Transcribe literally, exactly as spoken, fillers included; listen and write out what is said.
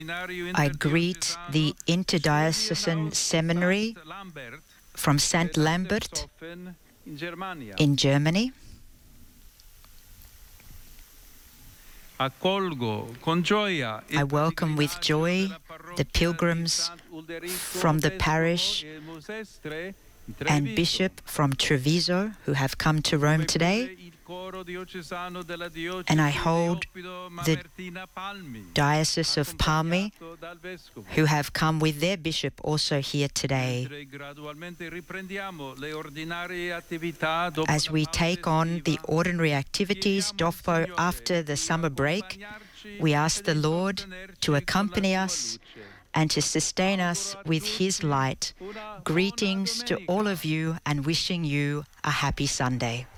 I greet the Interdiocesan Seminary from Saint Lambert in Germany. I welcome with joy the pilgrims from the parish and Bishop from Treviso who have come to Rome today, and I hold the Diocese of Palmi who have come with their bishop also here today. As we take on the ordinary activities after the summer break, we ask the Lord to accompany us and to sustain us with His light. Greetings to all of you and wishing you a happy Sunday.